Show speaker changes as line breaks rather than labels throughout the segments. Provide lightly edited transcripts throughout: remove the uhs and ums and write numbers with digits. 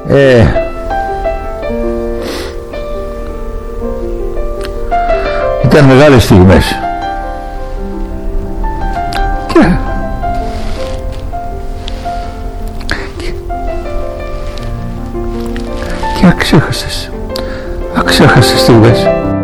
Ήταν μεγάλες στιγμές και αξέχασες στιγμές.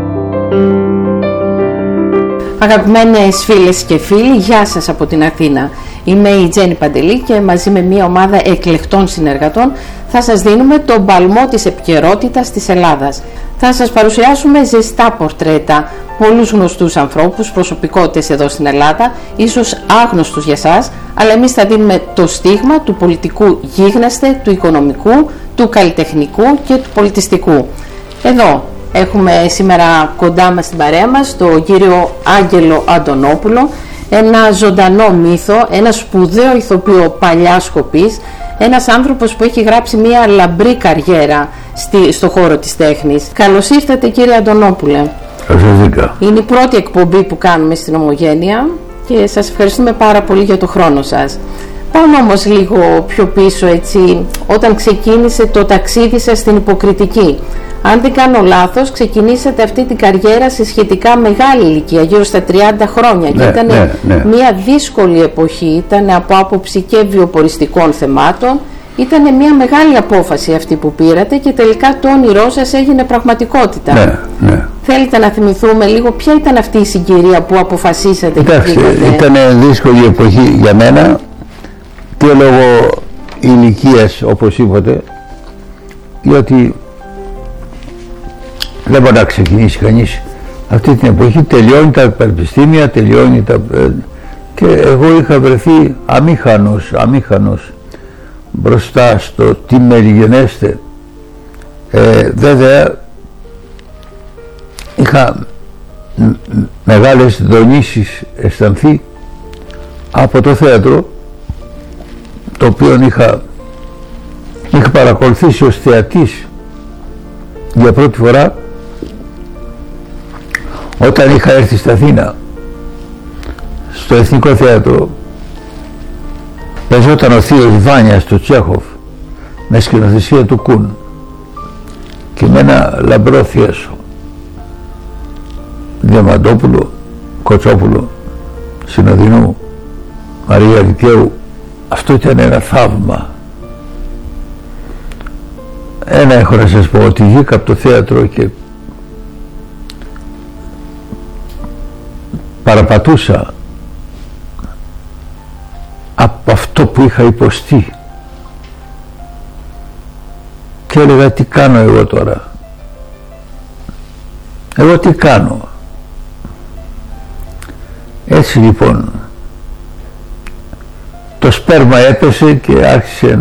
Αγαπημένες φίλες και φίλοι, γεια σας από την Αθήνα. Είμαι η Τζέννη Παντελή και μαζί με μια ομάδα εκλεκτών συνεργατών θα σας δίνουμε τον παλμό της επικαιρότητας της Ελλάδας. Θα σας παρουσιάσουμε ζεστά πορτρέτα, πολλούς γνωστούς ανθρώπους, προσωπικότητες εδώ στην Ελλάδα, ίσως άγνωστους για σας, αλλά εμείς θα δίνουμε το στίγμα του πολιτικού γίγνεσθε, του οικονομικού, του καλλιτεχνικού και του πολιτιστικού. Εδώ έχουμε σήμερα κοντά μας στην παρέα μας τον κύριο Άγγελο Αντωνόπουλο, ένα ζωντανό μύθο, ένα σπουδαίο ηθοποιό παλιάς σκοπής, ένας άνθρωπος που έχει γράψει μια λαμπρή καριέρα στο χώρο της τέχνης. Καλώς ήρθατε κύριε Αντωνόπουλε. Είναι η πρώτη εκπομπή που κάνουμε στην Ομογένεια και σας ευχαριστούμε πάρα πολύ για το χρόνο σας. Πάμε όμως λίγο πιο πίσω, έτσι, όταν ξεκίνησε το ταξίδι σας στην υποκριτική. Αν δεν κάνω λάθος, ξεκινήσατε αυτή την καριέρα σε σχετικά μεγάλη ηλικία, γύρω στα 30 χρόνια, και ήταν μια δύσκολη εποχή, ήταν από άποψη και βιοποριστικών θεμάτων. Ήταν μια μεγάλη απόφαση αυτή που πήρατε και τελικά το όνειρό σας έγινε πραγματικότητα. Θέλετε να θυμηθούμε λίγο ποια ήταν αυτή η συγκυρία που αποφασίσατε?
Κοιτάξτε, ήταν δύσκολη εποχή για μένα και λόγω ηλικίας, όπως είπατε, διότι δεν μπορεί να ξεκινήσει κανείς αυτή την εποχή, τελειώνει τα πανεπιστήμια, και εγώ είχα βρεθεί αμήχανος μπροστά στο τι μεριγενέστε. Βέβαια είχα μεγάλες δονήσεις αισθανθεί από το θέατρο, το οποίο είχα παρακολουθήσει ως θεατής για πρώτη φορά όταν είχα έρθει στην Αθήνα, στο Εθνικό Θέατρο. Παίζονταν ο θείος Βάνιας του Τσέχοφ με σκηνοθεσία του Κουν και με ένα λαμπρό θίασο, Διαμαντόπουλο, Κοτσόπουλο, Συνοδεινού, Μαρία Δικαίου. Αυτό ήταν ένα θαύμα. Ένα έχω να σας πω, ότι βγήκα από το θέατρο και παραπατούσα από αυτό που είχα υποστεί και έλεγα, τι κάνω εγώ τώρα, τι κάνω? Έτσι λοιπόν το σπέρμα έπεσε και άρχισε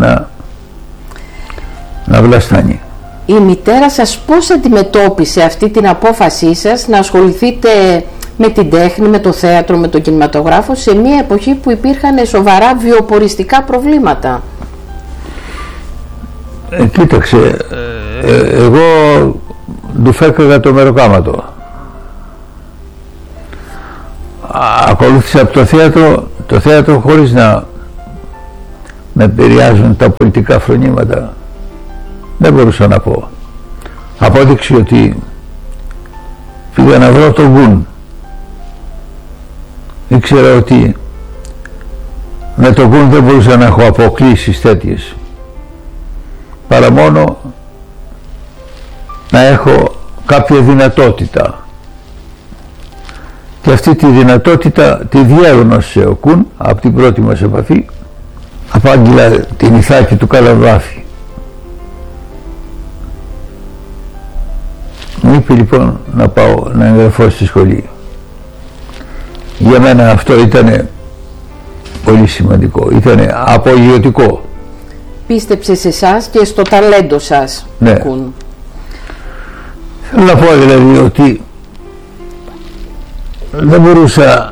να βλαστάνει.
Η μητέρα σας πώς αντιμετώπισε αυτή την απόφασή σας να ασχοληθείτε με την τέχνη, με το θέατρο, με τον κινηματογράφο, σε μια εποχή που υπήρχαν σοβαρά βιοποριστικά προβλήματα?
Κοίταξε, εγώ του φέκαγα το μεροκάματο. Ακολούθησα από το θέατρο χωρίς να με επηρεάζουν τα πολιτικά φρονήματα. Δεν μπορούσα να πω. Απόδειξε ότι πήγα να βρω τον Κουν. Ήξερα ότι με τον Κουν δεν μπορούσα να έχω αποκλήσεις τέτοιες, παρά μόνο να έχω κάποια δυνατότητα. Και αυτή τη δυνατότητα τη διάγνωσε ο Κουν από την πρώτη μας επαφή. Απάγγειλα την Ιθάκη του Καλαβάφη. Μου είπε λοιπόν να πάω να εγγραφώ στη σχολή. Για μένα αυτό ήταν πολύ σημαντικό, ήταν απογειωτικό.
Πίστεψε σε εσάς και στο ταλέντο σας,
ναι.
Κουν.
Θέλω να πω δηλαδή ότι δεν μπορούσα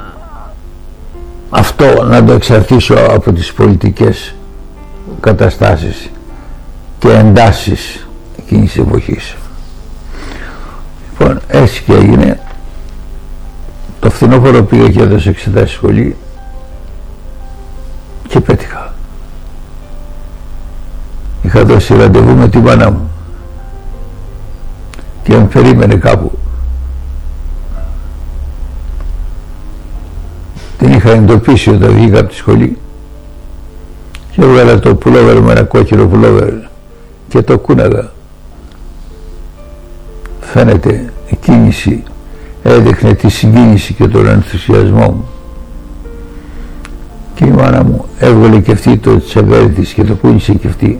αυτό να το εξαρτήσω από τις πολιτικές καταστάσεις και εντάσεις εκείνης της εποχής. Λοιπόν, έτσι και έγινε. Το φθινόπωρο πήγα και έδωσα εξετάσεις σχολή και πέτυχα. είχα δώσει ραντεβού με τη μάνα μου και με περίμενε κάπου. Την είχα εντοπίσει όταν βγήκα από τη σχολή και έβγαλα το πουλόβερ με ένα κόκκινο πουλόβερ και το κούναγα. Φαίνεται η κίνηση έδειχνε τη συγκίνηση και τον ενθουσιασμό μου. Και η μάνα μου έβγαλε και αυτή το τσεβέρι της και το κούνησε και αυτή.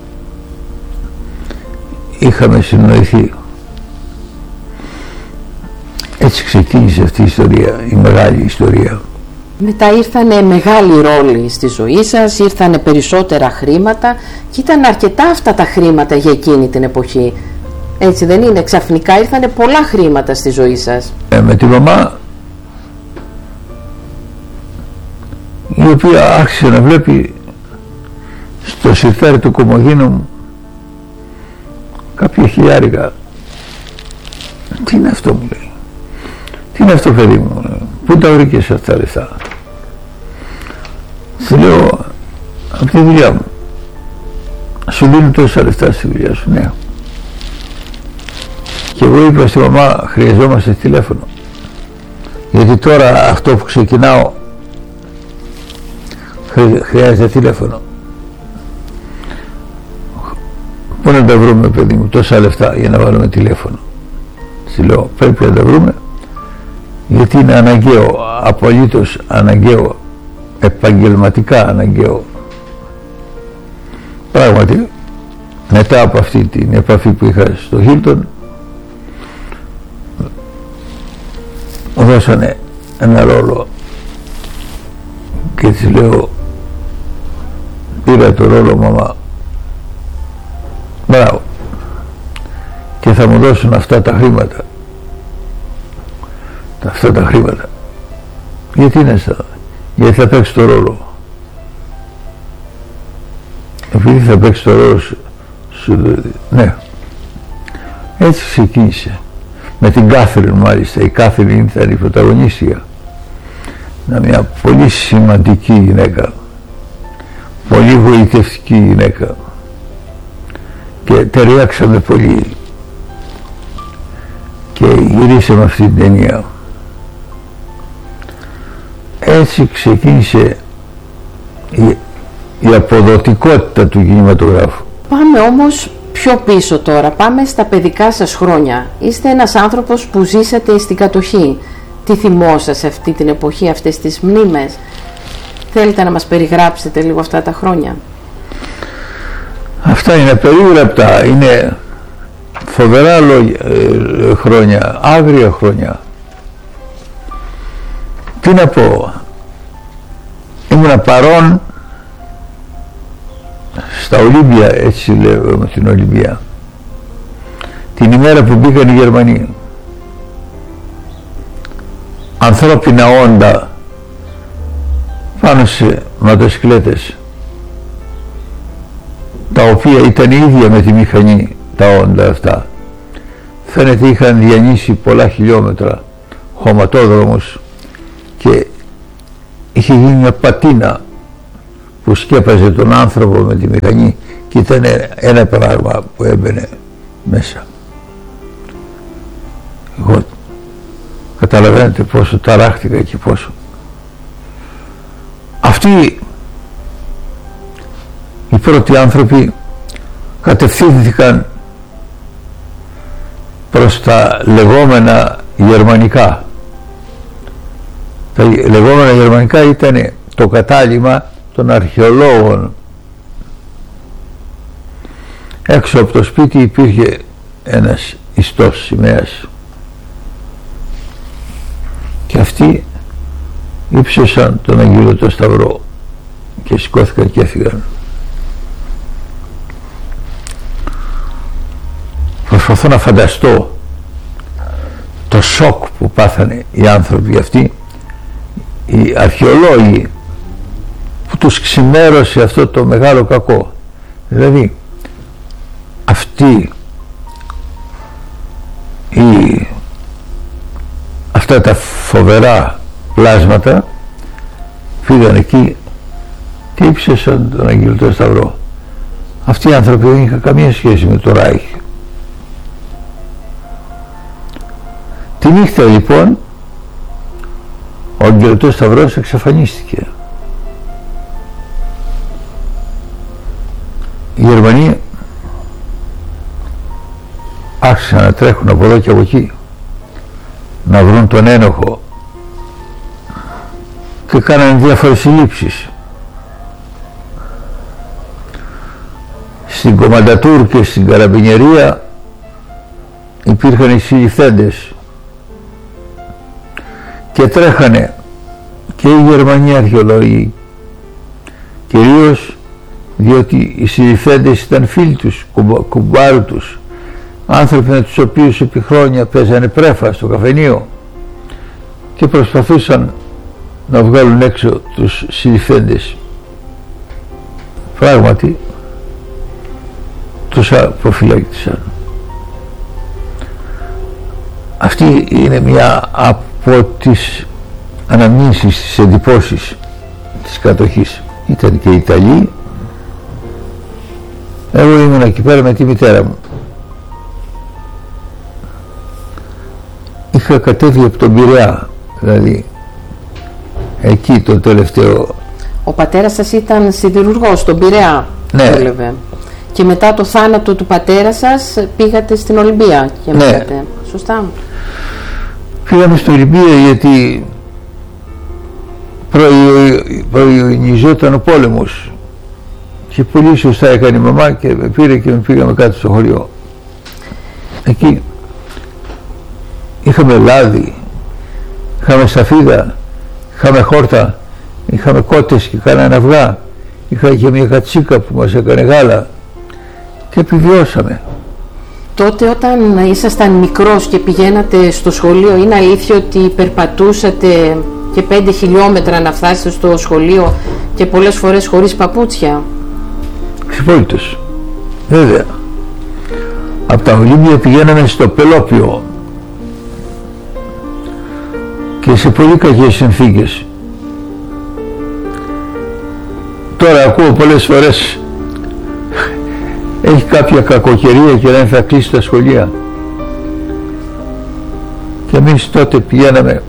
Είχαμε συνοηθεί. Έτσι ξεκίνησε αυτή η ιστορία, η μεγάλη ιστορία.
Μετά ήρθανε μεγάλοι ρόλοι στη ζωή σας, ήρθανε περισσότερα χρήματα και ήταν αρκετά αυτά τα χρήματα για εκείνη την εποχή. Έτσι δεν είναι? Ξαφνικά ήρθανε πολλά χρήματα στη ζωή σας.
Με τη μαμά, η οποία άρχισε να βλέπει στο σιρτάρι του κομμωδίνου μου κάποια χιλιάρικα. Τι είναι αυτό, μου λέει. Τι είναι αυτό, παιδί μου, πού τα βρήκες αυτά τα λεφτά? Σου λέω, από τη δουλειά μου. Σου δίνουν τόσα λεφτά στη δουλειά σου? Ναι. Και εγώ είπα στη μαμά, χρειαζόμαστε τηλέφωνο, γιατί τώρα αυτό που ξεκινάω χρειάζεται τηλέφωνο. Πού να τα βρούμε, παιδί μου, τόσα λεφτά για να βάλουμε τηλέφωνο? Της λέω, πρέπει να τα βρούμε, γιατί είναι αναγκαίο, απολύτως αναγκαίο, επαγγελματικά αναγκαίο. Πράγματι, μετά από αυτή την επαφή που είχα στο Χίλτον, δώσανε ένα ρόλο και της λέω, πήρα το ρόλο, μαμά, μπράβο, και θα μου δώσουν αυτά τα χρήματα. Αυτά τα χρήματα γιατί είναι αυτά? Γιατί θα παίξει το ρόλο. Επειδή θα παίξει το ρόλο σου, ναι. Έτσι ξεκίνησε. Με την Κάθριν, μάλιστα. Η Κάθριν ήταν η πρωταγωνίστρια. Είναι μια πολύ σημαντική γυναίκα, πολύ βοηθευτική γυναίκα, και ταιριάξαμε πολύ και γυρίσαμε αυτή την ταινία. Έτσι ξεκίνησε η αποδοτικότητα του κινηματογράφου.
Πάμε όμως πιο πίσω τώρα, πάμε στα παιδικά σας χρόνια. Είστε ένας άνθρωπος που ζήσατε στην κατοχή. Τι θυμόσαστε αυτή την εποχή, αυτές τις μνήμες? Θέλετε να μας περιγράψετε λίγο αυτά τα χρόνια?
Αυτά είναι περίγραπτα, είναι φοβερά χρόνια, άγρια χρόνια. Τι να πω, ήμουνα παρόν στα Ολύμπια, έτσι λέω, με την Ολυμπία, την ημέρα που μπήκαν οι Γερμανοί. Ανθρώπινα όντα πάνω σε μοτοσυκλέτες, τα οποία ήταν ίδια με τη μηχανή, τα όντα αυτά. Φαίνεται είχαν διανύσει πολλά χιλιόμετρα, χωματόδρομους, και είχε γίνει μια πατίνα που σκέπαζε τον άνθρωπο με τη μηχανή, και ήταν ένα πράγμα που έμπαινε μέσα. Εγώ καταλαβαίνετε πόσο ταράχτηκα και πόσο. Αυτοί οι πρώτοι άνθρωποι κατευθύνθηκαν προς τα λεγόμενα γερμανικά. Τα λεγόμενα γερμανικά ήταν το κατάλημα των αρχαιολόγων. Έξω από το σπίτι υπήρχε ένας ιστός σημαίας, και αυτοί ύψωσαν τον Αγγελωτό Σταυρό και σηκώθηκαν και έφυγαν. Προσπαθώ να φανταστώ το σοκ που πάθανε οι άνθρωποι αυτοί, οι αρχαιολόγοι, που τους ξημέρωσε αυτό το μεγάλο κακό. Δηλαδή αυτά τα φοβερά πλάσματα πήγαν εκεί και ύψωσαν τον Αγγελωτό Σταυρό. Αυτοί οι άνθρωποι δεν είχαν καμία σχέση με το Ράιχ. Τη νύχτα λοιπόν ο Αγγελωτός Σταυρός εξαφανίστηκε. Οι Γερμανοί άρχισαν να τρέχουν από εδώ και από εκεί να βρουν τον ένοχο και κάνανε διάφορες συλλήψεις. Στην Κομμαντατούρ και στην Καραμπινιερία υπήρχαν οι συλληφθέντες και τρέχανε και οι Γερμανοί αρχαιολόγοι, κυρίως διότι οι συλληφθέντες ήταν φίλοι τους, κουμπάρου τους, άνθρωποι με τους οποίους επί χρόνια παίζανε πρέφα στο καφενείο και προσπαθούσαν να βγάλουν έξω τους συλληφθέντες. Πράγματι τους αποφυλάκησαν. Αυτή είναι μια από τις αναμνήσεις, τις εντυπώσεις της κατοχής. Ήταν και οι Ιταλοί. Εγώ ήμουν εκεί πέρα με τη μητέρα μου. Είχα κατέβει από τον Πειραιά, δηλαδή εκεί το τελευταίο.
Ο πατέρας σας ήταν σιδηρουργός στον Πειραιά.
Ναι.
Δούλευε. Και μετά το θάνατο του πατέρα σας πήγατε στην Ολυμπία και μείνατε. Ναι. Σωστά.
Πήγαμε στην Ολυμπία γιατί προϊονιζόταν ο πόλεμος και πολύ σωστά έκανε η μαμά και με πήρε και με πήγαμε κάτω στο χωριό. Εκεί είχαμε λάδι, είχαμε σταφίδα, είχαμε χόρτα, είχαμε κότες και κάνανε αυγά, είχα και μια κατσίκα που μας έκανε γάλα και επιβιώσαμε.
Τότε όταν ήσασταν μικρός και πηγαίνατε στο σχολείο, είναι αλήθεια ότι περπατούσατε και 5 χιλιόμετρα να φτάσετε στο σχολείο και πολλές φορές χωρίς παπούτσια?
Ξυπόλυτος, βέβαια. Από τα Ολύμπια πηγαίναμε στο Πελόπιο και σε πολύ κακές συνθήκες. Τώρα ακούω πολλές φορές έχει κάποια κακοκαιρία και δεν θα κλείσει τα σχολεία. Και εμείς τότε πηγαίναμε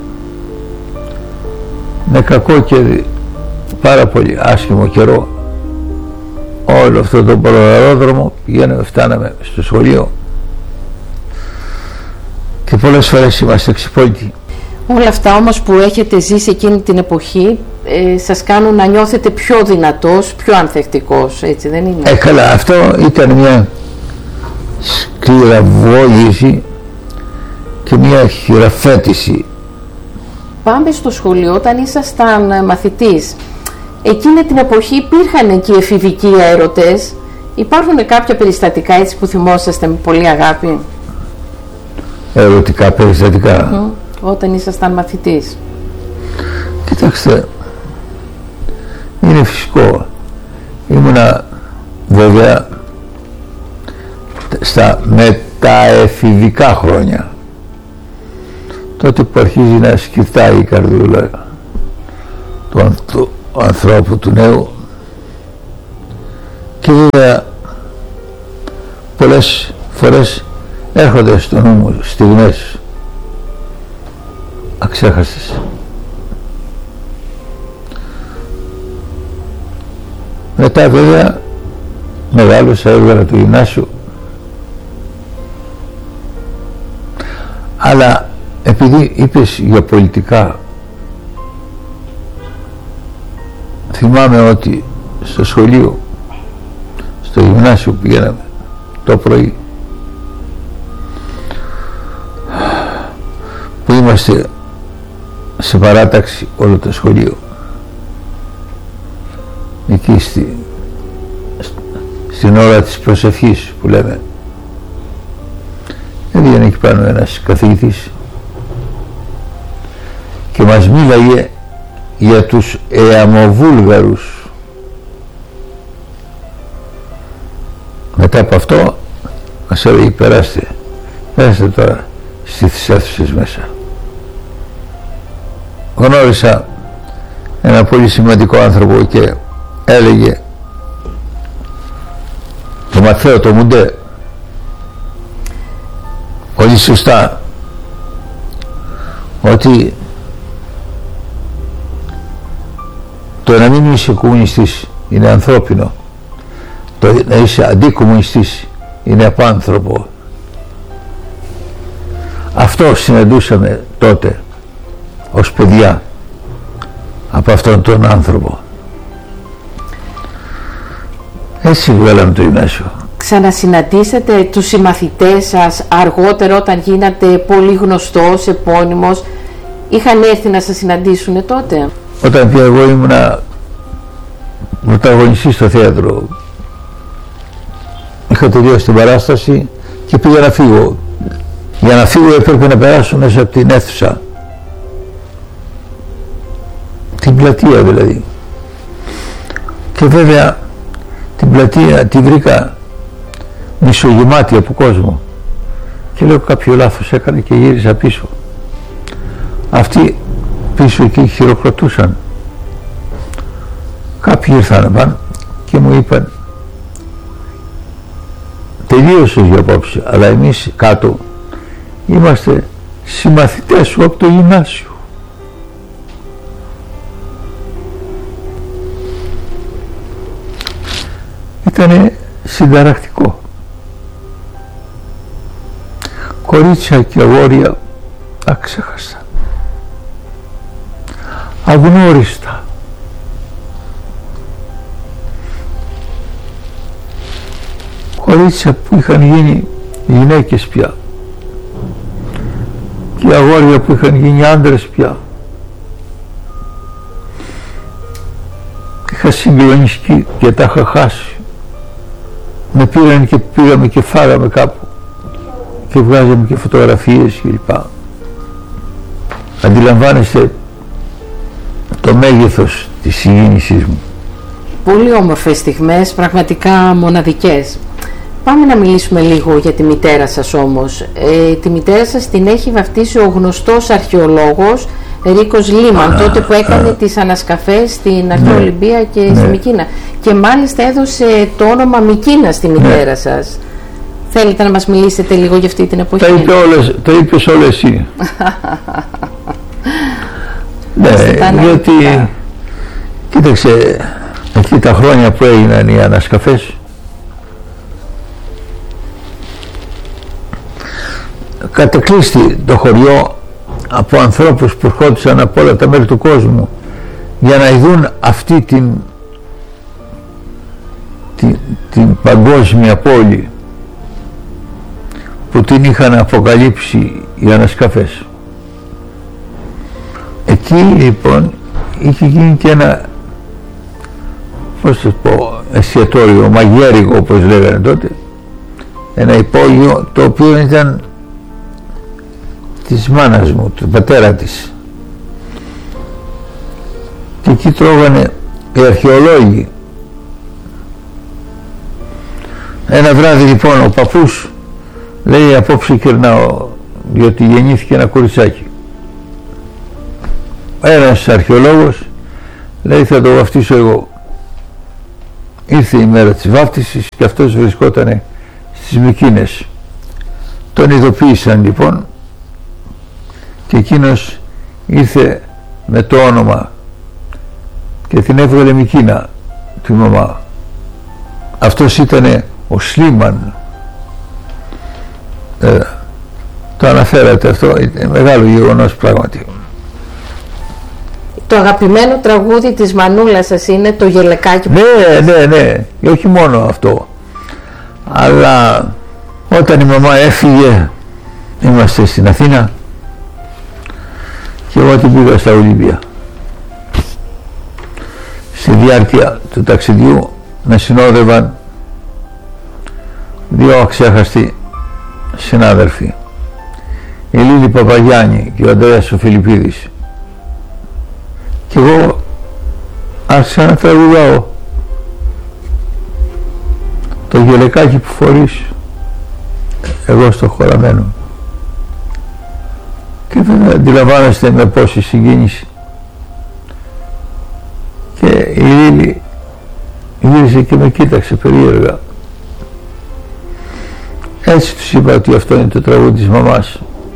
με κακό και πάρα πολύ άσχημο καιρό. Όλο αυτό το ποδηλατόδρομο πηγαίναμε, φτάναμε στο σχολείο και πολλές φορές είμαστε ξυπόλυτοι.
Όλα αυτά όμως που έχετε ζήσει εκείνη την εποχή σας κάνουν να νιώθετε πιο δυνατός, πιο ανθεκτικός, έτσι δεν είναι?
Καλά, αυτό ήταν μια σκληραβόληση και μια χειραφέτηση.
Πάμε στο σχολείο, όταν ήσασταν μαθητής, εκείνη την εποχή υπήρχαν εκεί εφηβικοί έρωτες? Υπάρχουν κάποια περιστατικά έτσι που θυμόσαστε με πολύ αγάπη?
Ερωτικά περιστατικά?
Όταν ήσασταν μαθητής.
Κοιτάξτε, είναι φυσικό. Ήμουνα βέβαια στα μεταεφηβικά χρόνια, τότε που αρχίζει να σκυφτάει η καρδιούλα του ανθρώπου, του νέου, και βέβαια πολλές φορές έρχονται στο νου μου στιγμές αξέχαστες. Μετά βέβαια μεγάλωσα, έβγαλα το γυμνάσιο, αλλά επειδή είπες για πολιτικά, θυμάμαι ότι στο σχολείο, στο γυμνάσιο που πηγαίναμε το πρωί, που είμαστε σε παράταξη όλο το σχολείο, εκεί στην ώρα της προσευχής που λέμε, έβγαινε εκεί πάνω ένας καθηγητής και μας μίλαγε για τους Εαμοβούλγαρους. Μετά από αυτό μας έλεγε περάστε τώρα στις αίθουσες μέσα. Γνώρισα ένα πολύ σημαντικό άνθρωπο και έλεγε το Ματθαίο, το Μουντέ, πολύ σωστά, ότι το να μην είσαι κομμουνιστής είναι ανθρώπινο, το να είσαι αντικομμουνιστής είναι απάνθρωπο. Αυτό συναντούσαμε τότε ως παιδιά από αυτόν τον άνθρωπο. Έτσι βγάλαμε το γυμνάσιο.
Ξανασυναντήσατε τους συμμαθητές σας αργότερα όταν γίνατε πολύ γνωστός, επώνυμος? Είχαν έρθει να σας συναντήσουν τότε?
Όταν πια εγώ ήμουνα πρωταγωνιστής στο θέατρο, είχα τελειώσει την παράσταση και πήγα να φύγω. Για να φύγω έπρεπε να περάσω μέσα από την αίθουσα, την πλατεία δηλαδή, και βέβαια την πλατεία τη βρήκα μισογεμάτη από κόσμο και λέω κάποιο λάθος έκανε και γύρισα πίσω. Αυτοί πίσω εκεί χειροκροτούσαν. Κάποιοι ήρθαν πάνω και μου είπαν τελείωσες για απόψε, αλλά εμείς κάτω είμαστε συμμαθητές σου από το γυμνάσιο. Ήτανε συνταρακτικό. Κορίτσια και αγόρια αξέχαστα, αγνώριστα. Κορίτσια που είχαν γίνει γυναίκες πια και αγόρια που είχαν γίνει άντρες πια. Είχα συγκλονιστεί και τα είχα χάσει. Με πήραν και πήγαμε και φάγαμε κάπου και βγάζαμε και φωτογραφίες κλπ. Αντιλαμβάνεστε το μέγεθος της συγκίνησής μου.
Πολύ όμορφες στιγμές, πραγματικά μοναδικές. Πάμε να μιλήσουμε λίγο για τη μητέρα σας όμως. Τη μητέρα σας την έχει βαφτίσει ο γνωστός αρχαιολόγος Ρίκος Λίμαν, τότε που έκανε τις ανασκαφές στην Αρχαία Ολυμπία και στη Μικίνα. Και μάλιστα έδωσε το όνομα Μικίνα στη μητέρα σας. Θέλετε να μας μιλήσετε λίγο για αυτή την εποχή?
Τα είπες όλα εσύ. Ναι, γιατί κοίταξε, εκεί τα χρόνια που έγιναν οι ανασκαφές, κατεκλείστη το χωριό από ανθρώπους που ερχόντουσαν από όλα τα μέρη του κόσμου για να ειδούν αυτή την παγκόσμια πόλη που την είχαν αποκαλύψει οι ανασκαφές. Εκεί λοιπόν είχε γίνει και ένα, πώς θα πω, εστιατόριο, μαγιέρικο όπως λέγανε τότε, ένα υπόγειο το οποίο ήταν της μάνας μου, του πατέρα της, και εκεί τρώγανε οι αρχαιολόγοι. Ένα βράδυ λοιπόν ο παππούς λέει απόψε κερνάω, διότι γεννήθηκε ένα κοριτσάκι. Ένας αρχαιολόγος λέει θα το βαφτίσω εγώ. Ήρθε η μέρα της βάφτισης και αυτός βρισκότανε στις Μικίνες. Τον ειδοποίησαν λοιπόν και εκείνος ήρθε με το όνομα και την έβγαλε Μικίνα τη μαμά. Αυτός ήτανε ο Σλίμαν. Το αναφέρατε αυτό, είναι μεγάλο γεγονός πράγματι.
Το αγαπημένο τραγούδι της μανούλας σας είναι το Γελεκάκι που...
Ναι, όχι μόνο αυτό, αλλά όταν η μαμά έφυγε, είμαστε στην Αθήνα και εγώ την πήγα στα Ολύμπια. Στη διάρκεια του ταξιδιού με συνόδευαν δύο αξέχαστοι συνάδελφοι, η Λίλη Παπαγιάννη και ο Ανδρέας ο Φιλιππίδης, και εγώ άρχισα να τραγουδάω το γελεκάκι που φορείς εγώ στο χωραμένο, και βέβαια αντιλαμβάνεστε με πόση συγκίνηση. Και η Λίλη γύρισε και με κοίταξε περίεργα Έτσι τους είπα ότι αυτό είναι το τραγούδι της μαμάς.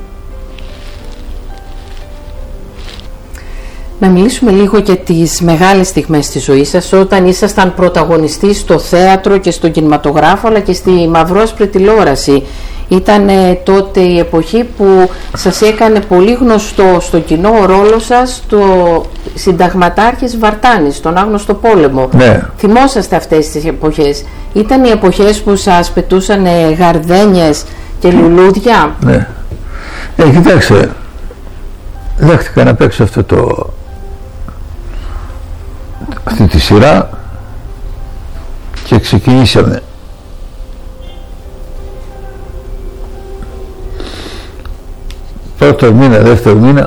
Να μιλήσουμε λίγο για τις μεγάλες στιγμές της ζωής σας, όταν ήσασταν πρωταγωνιστής στο θέατρο και στον κινηματογράφο, αλλά και στη μαυρόσπρη τηλεόραση. Ήταν τότε η εποχή που σας έκανε πολύ γνωστό στο κοινό ο ρόλος σας στο συνταγματάρχης Βαρτάνης, στον Άγνωστο Πόλεμο.
Ναι.
Θυμόσαστε αυτές τις εποχές? Ήταν οι εποχές που σας πετούσαν γαρδένιες και λουλούδια?
Ναι. Κοιτάξτε, δέχτηκα να παίξω αυτή τη σειρά και ξεκινήσαμε. Πρώτο μήνα, δεύτερο μήνα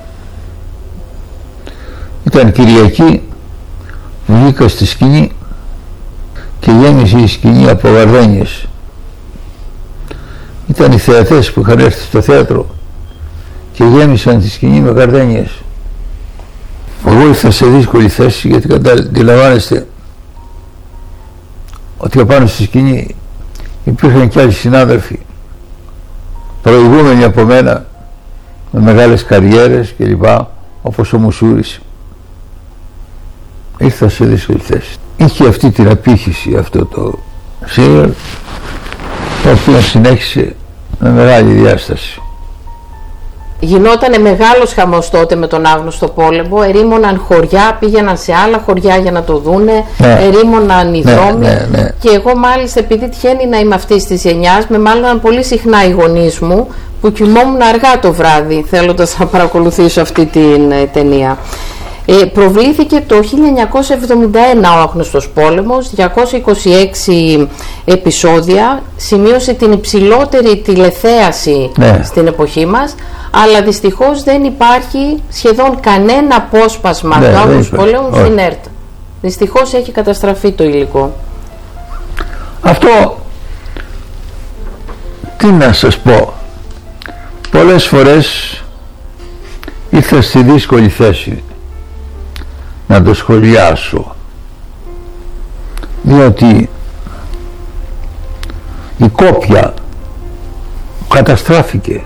ήταν Κυριακή, βγήκα στη σκηνή και γέμισε η σκηνή από γαρδένιες. Ήταν οι θεατές που είχαν έρθει στο θέατρο και γέμισαν τη σκηνή με γαρδένιες. Εγώ ήρθα σε δύσκολη θέση, γιατί αντιλαμβάνεστε ότι απάνω στη σκηνή υπήρχαν και άλλοι συνάδελφοι προηγούμενοι από μένα με μεγάλες καριέρες και λοιπά, όπως ο Μουσούρης. Ήρθα σε δύσκολη θέση. Είχε αυτή την απήχηση αυτό το σύριαλ, το οποίο συνέχισε με μεγάλη διάσταση.
Γινότανε μεγάλος χαμός τότε με τον Άγνωστο Πόλεμο, ερήμωναν χωριά, πήγαιναν σε άλλα χωριά για να το δούνε, ερήμωναν οι δρόμοι. Και εγώ μάλιστα, επειδή τυχαίνει να είμαι αυτής της γενιάς, με μάλλον πολύ συχνά οι γονείς μου που κοιμόμουν αργά το βράδυ θέλοντας να παρακολουθήσω αυτή την ταινία. Προβλήθηκε το 1971 ο Άγνωστος Πόλεμος, 226 επεισόδια, σημείωσε την υψηλότερη τηλεθέαση στην εποχή μας, αλλά δυστυχώς δεν υπάρχει σχεδόν κανένα απόσπασμα του Άγνωστου Πολέμου στην ΕΡΤ. Δυστυχώς έχει καταστραφεί το υλικό.
Αυτό, τι να σας πω, πολλές φορές ήρθα στη δύσκολη θέση να το σχολιάσω, διότι η κόπια καταστράφηκε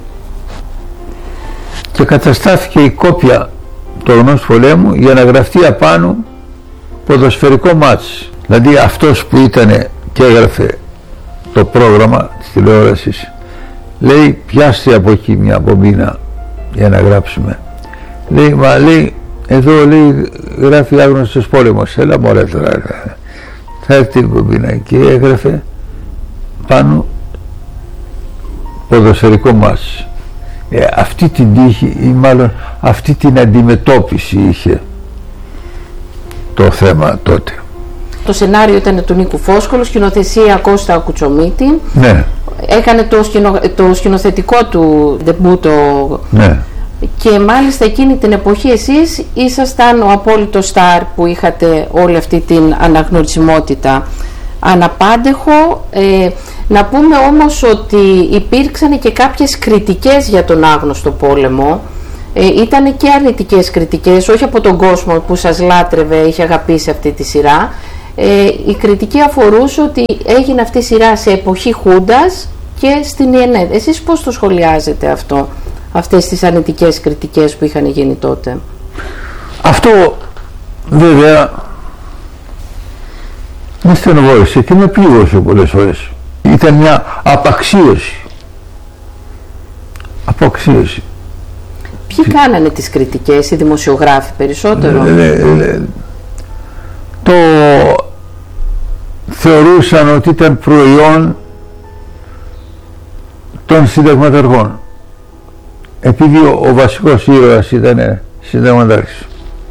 και καταστράφηκε η κόπια του Αγνώστου Πολέμου για να γραφτεί απάνω ποδοσφαιρικό μάτς. Δηλαδή αυτός που ήταν και έγραφε το πρόγραμμα της τηλεόρασης λέει, πιάστε από εκεί μια μπομπίνα για να γράψουμε. Λέει, μα λέει, εδώ λέει γράφει Άγνωστος Πόλεμος. Έλα μωρέ τώρα, θα έρθει η μπομπίνα και έγραφε πάνω ποδοσφαιρικό μάτς. Αυτή την τύχη ή μάλλον αυτή την αντιμετώπιση είχε το θέμα τότε.
Το σενάριο ήταν του Νίκου Φόσκολου, σκηνοθεσία Κώστα Κουτσομίτη.
Ναι.
Έκανε το σκηνοθετικό του ντεμπούτο.
Ναι.
Και μάλιστα εκείνη την εποχή εσείς ήσασταν ο απόλυτος στάρ που είχατε όλη αυτή την αναγνωρισιμότητα. Αναπάντεχο. Να πούμε όμως ότι υπήρξαν και κάποιες κριτικές για τον Άγνωστο Πόλεμο. Ήταν και αρνητικές κριτικές, όχι από τον κόσμο που σας λάτρευε, είχε αγαπήσει αυτή τη σειρά. Η κριτική αφορούσε ότι έγινε αυτή η σειρά σε εποχή Χούντας και στην ΙΕΝΕΔ. Εσείς πώς το σχολιάζετε αυτό, αυτές τις αρνητικές κριτικές που είχαν γίνει τότε?
Αυτό βέβαια με στενοχώρησε και με πλήγωσε πολλές φορές. Ήταν μια απαξίωση. Απαξίωση.
Ποιοι κάνανε τις κριτικές, οι δημοσιογράφοι περισσότερο?
Το θεωρούσαν ότι ήταν προϊόν των συνταγματαργών, επειδή ο βασικός ήρωας ήταν συνταγματάρχης.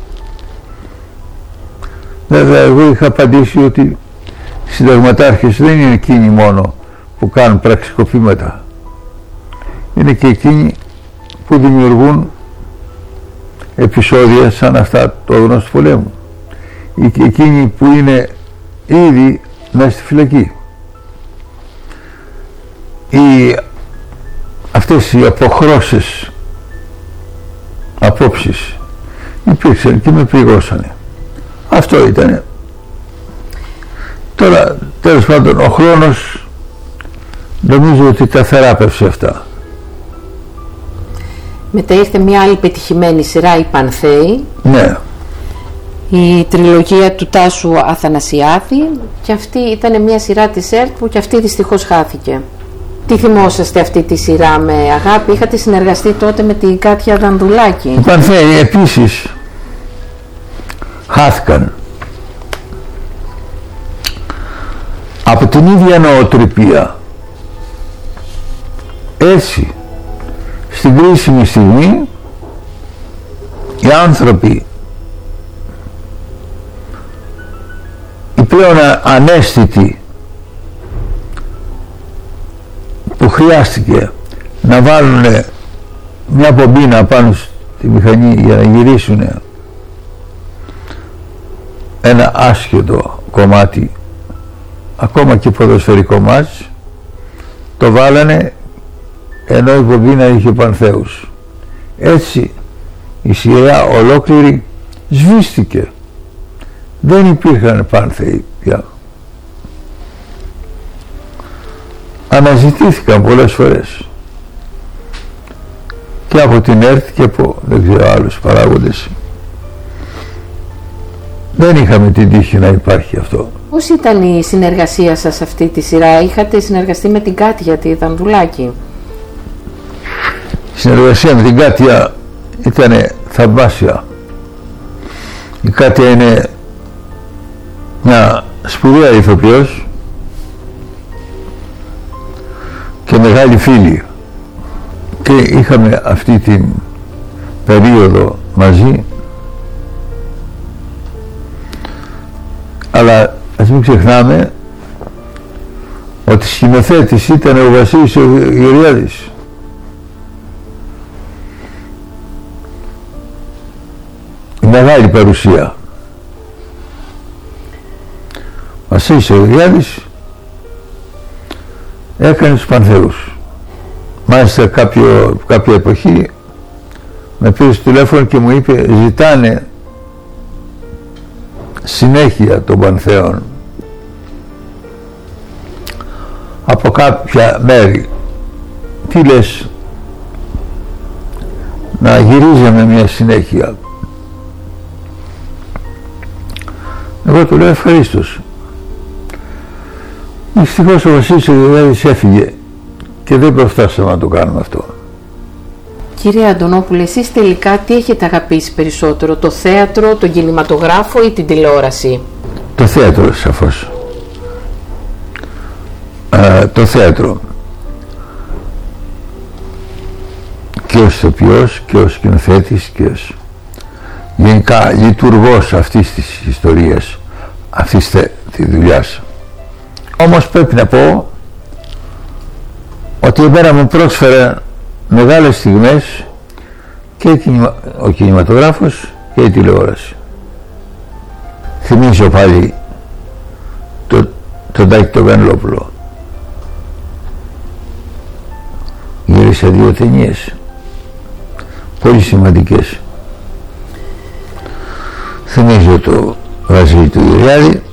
Βέβαια εγώ είχα απαντήσει ότι οι συνταγματάρχες δεν είναι εκείνοι μόνο που κάνουν πραξικοπήματα, είναι και εκείνοι που δημιουργούν επεισόδια σαν αυτά του Αγνώστου Πολέμου, και εκείνοι που είναι ήδη μέσα στη φυλακή. Αυτές οι αποχρώσεις απόψεις υπήρξαν και με πληγώσανε. Αυτό ήτανε. Τώρα τέλος πάντων ο χρόνος νομίζω ότι τα θεράπευσε αυτά.
Μετά ήρθε μια άλλη πετυχημένη σειρά, οι Πανθέοι.
Ναι.
Η τριλογία του Τάσου Αθανασιάδη, και αυτή ήταν μια σειρά της ΕΡΤ που και αυτή δυστυχώς χάθηκε. Τι θυμόσαστε αυτή τη σειρά με αγάπη? Είχατε συνεργαστεί τότε με την Κάτια Δανδουλάκη.
Οι Πανθέοι επίσης χάθηκαν από την ίδια νοοτροπία. Έτσι, στην κρίσιμη στιγμή, οι άνθρωποι, οι πλέον ανέστητοι, που χρειάστηκε να βάλουν μια πομπίνα πάνω στη μηχανή για να γυρίσουν ένα άσχετο κομμάτι, ακόμα και ποδοσφαιρικό μάτς, το βάλανε ενώ η πομπίνα είχε Πανθέους. Έτσι η σειρά ολόκληρη σβήστηκε. Δεν υπήρχαν Πανθέοι πια. Αναζητήθηκαν πολλές φορές και από την ΕΡΤ και από δεν ξέρω άλλους παράγοντες. Δεν είχαμε την τύχη να υπάρχει αυτό.
Πώς ήταν η συνεργασία σας αυτή τη σειρά? Είχατε συνεργαστεί με την Κάτια τη Δανδουλάκη?
Η συνεργασία με την Κάτια ήταν θαυμάσια. Η Κάτια είναι μια σπουδαία ηθοποιός και μεγάλη φίλη, και είχαμε αυτή την περίοδο μαζί. Αλλά ας μην ξεχνάμε ότι σκηνοθέτης ήταν ο Βασίλης ο Γεωργιάδης. Η μεγάλη παρουσία. Ο Βασίλης ο Γεωργιάδης έκανε τους Πανθέους. Μάλιστα κάποια εποχή με πήρε στο τηλέφωνο και μου είπε, ζητάνε συνέχεια των Πανθέων από κάποια μέρη. Τι λες, να γυρίζαμε μια συνέχεια? Εγώ του λέω ευχαρίστως. Δυστυχώς ο Βασίλης ο Γεωργιάδης έφυγε και δεν προφτάσαμε να το κάνουμε αυτό.
Κύριε Αντωνόπουλε, εσείς τελικά τι έχετε αγαπήσει περισσότερο, το θέατρο, τον κινηματογράφο ή την τηλεόραση?
Το θέατρο, σαφώς. Το θέατρο. Και ως ηθοποιός και ως σκηνοθέτης και ως γενικά λειτουργός αυτής της ιστορίας, αυτής της δουλειάς. Όμως πρέπει να πω ότι εμένα μου πρόσφερε μεγάλες στιγμές και ο κινηματογράφος και η τηλεόραση. Θυμίζω πάλι τον Τάκη τον Βενλόπουλο. Γύρισα 2 ταινίες πολύ σημαντικές. Θυμίζω το Βασίλη του Γεωργιάδη